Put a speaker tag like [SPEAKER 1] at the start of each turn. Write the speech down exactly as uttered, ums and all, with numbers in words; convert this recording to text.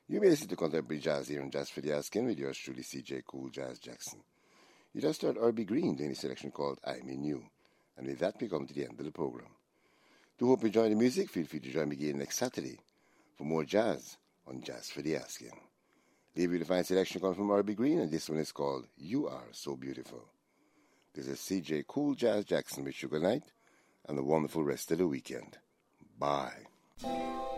[SPEAKER 1] You may listen to contemporary jazz here on Jazz for the Asking with yours truly, C J Cool Jazz Jackson. You just heard Herbie Green doing a selection called I'm in You, and with that we come to the end of the program. To hope you enjoy the music, feel free to join me again next Saturday for more jazz on Jazz for the Asking. Leave you the fine selection comes from Herbie Green, and this one is called You Are So Beautiful. This is C J Cool Jazz Jackson with Sugar Night, and a wonderful rest of the weekend. Bye.